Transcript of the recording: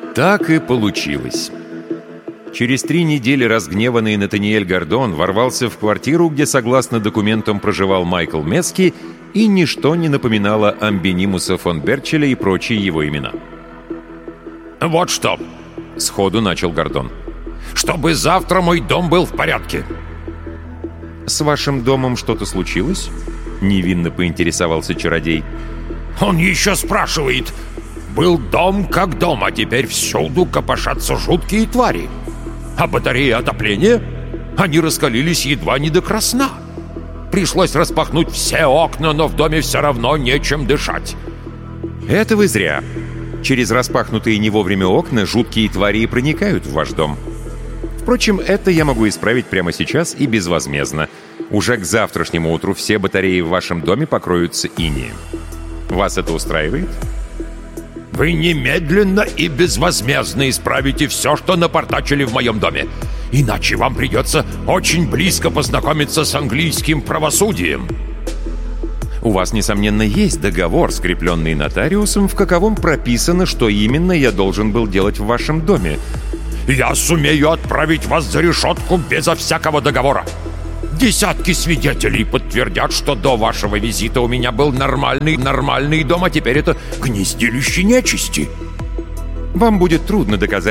Так и получилось. Через 3 недели разгневанный Натаниэль Гордон ворвался в квартиру, где, согласно документам, проживал Майкл Мески, и ничто не напоминало Амбенимуса фон Берчеля и прочие его имена. «Вот что!» — сходу начал Гордон. «Чтобы завтра мой дом был в порядке!» «С вашим домом что-то случилось?» — невинно поинтересовался чародей. «Он еще спрашивает! Был дом как дом, а теперь всюду копошатся жуткие твари! А батареи отопления? Они раскалились едва не до красна! Пришлось распахнуть все окна, но в доме все равно нечем дышать!» «Это вы зря. Через распахнутые не вовремя окна жуткие твари и проникают в ваш дом. Впрочем, это я могу исправить прямо сейчас и безвозмездно. Уже к завтрашнему утру все батареи в вашем доме покроются инеем. Вас это устраивает?» «Вы немедленно и безвозмездно исправите все, что напортачили в моем доме. Иначе вам придется очень близко познакомиться с английским правосудием». «У вас, несомненно, есть договор, скрепленный нотариусом, в каковом прописано, что именно я должен был делать в вашем доме». «Я сумею отправить вас за решетку безо всякого договора. Десятки свидетелей подтвердят, что до вашего визита у меня был нормальный дом, а теперь это гнездилище нечисти». «Вам будет трудно доказать,